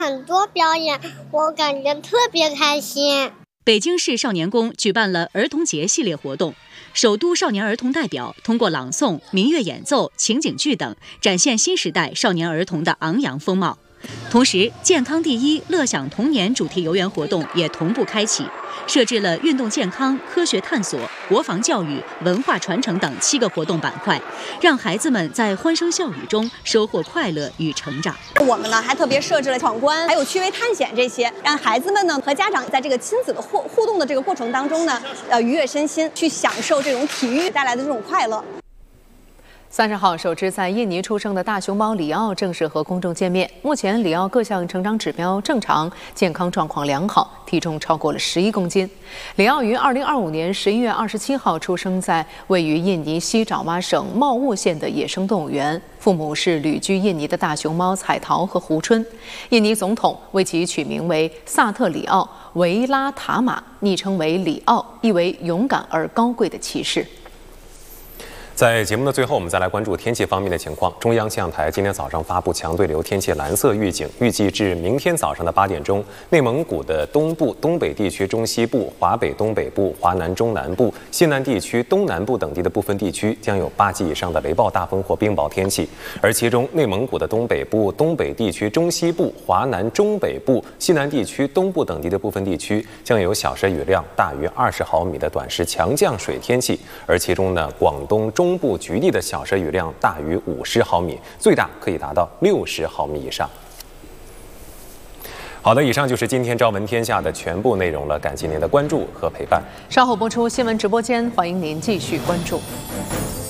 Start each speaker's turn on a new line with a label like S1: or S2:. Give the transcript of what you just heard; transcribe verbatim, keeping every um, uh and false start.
S1: 很多表演，我感觉特别开心。
S2: 北京市少年宫举办了儿童节系列活动，首都少年儿童代表通过朗诵、民乐演奏、情景剧等，展现新时代少年儿童的昂扬风貌。同时，健康第一、乐享童年主题游园活动也同步开启，设置了运动健康、科学探索、国防教育、文化传承等七个活动板块，让孩子们在欢声笑语中收获快乐与成长。
S3: 我们呢还特别设置了闯关，还有趣味探险这些，让孩子们呢和家长在这个亲子的互互动的这个过程当中呢，呃，愉悦身心，去享受这种体育带来的这种快乐。
S4: 三十号，首只在印尼出生的大熊猫里奥正式和公众见面。目前，里奥各项成长指标正常，健康状况良好，体重超过了十一公斤。里奥于二零二五年十一月二十七号出生在位于印尼西爪哇省茂沃县的野生动物园，父母是旅居印尼的大熊猫彩桃和胡春。印尼总统为其取名为萨特里奥·维拉塔马，昵称为里奥，意为勇敢而高贵的骑士。
S5: 在节目的最后，我们再来关注天气方面的情况。中央气象台今天早上发布强对流天气蓝色预警，预计至明天早上的八点钟，内蒙古的东部、东北地区中西部、华北东北部、华南中南部、西南地区东南部等地的部分地区将有八级以上的雷暴大风或冰雹天气，而其中内蒙古的东北部、东北地区中西部、华南中北部、西南地区东部等地的部分地区将有小时雨量大于二十毫米的短时强降水天气，而其中呢，广东中部局地的小时雨量大于五十毫米，最大可以达到六十毫米以上。好的，以上就是今天朝闻天下的全部内容了，感谢您的关注和陪伴。
S4: 稍后播出新闻直播间，欢迎您继续关注。